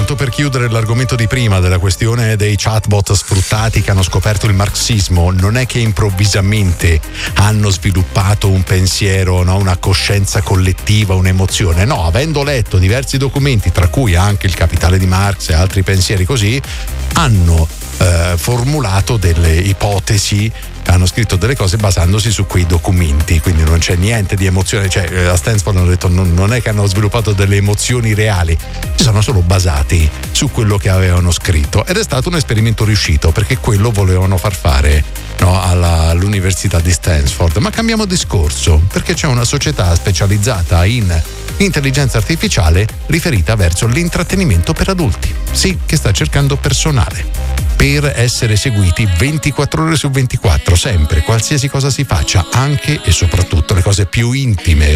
tanto per chiudere l'argomento di prima della questione dei chatbot sfruttati che hanno scoperto il marxismo, non è che improvvisamente hanno sviluppato un pensiero, no? Una coscienza collettiva, un'emozione. No, avendo letto diversi documenti, tra cui anche il Capitale di Marx e altri pensieri così, hanno formulato delle ipotesi, hanno scritto delle cose basandosi su quei documenti, quindi non c'è niente di emozione, cioè a Stanford hanno detto non è che hanno sviluppato delle emozioni reali, si sono solo basati su quello che avevano scritto, ed è stato un esperimento riuscito perché quello volevano far fare, no, all'università di Stanford. Ma cambiamo discorso, perché c'è una società specializzata in intelligenza artificiale riferita verso l'intrattenimento per adulti, sì, che sta cercando personale per essere seguiti 24 ore su 24, sempre, qualsiasi cosa si faccia, anche e soprattutto le cose più intime